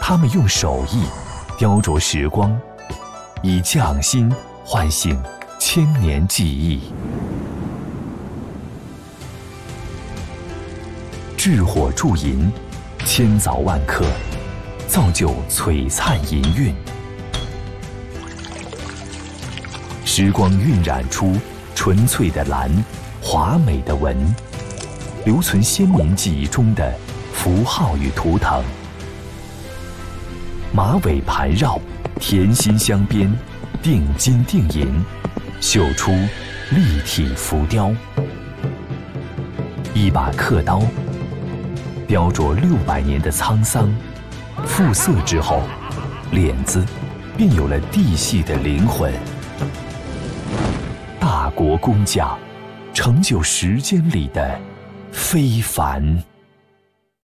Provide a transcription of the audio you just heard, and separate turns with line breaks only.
他们用手艺雕琢时光，以匠心唤醒千年记忆。炙火铸银，千凿万刻，造就璀璨银韵。时光晕染出纯粹的蓝，华美的纹，留存先民记忆中的符号与图腾。马尾盘绕，甜心镶边，定金定银，绣出立体浮雕。一把刻刀，雕琢600年的沧桑，复色之后，脸子便有了地系的灵魂。大国工匠，成就时间里的非凡。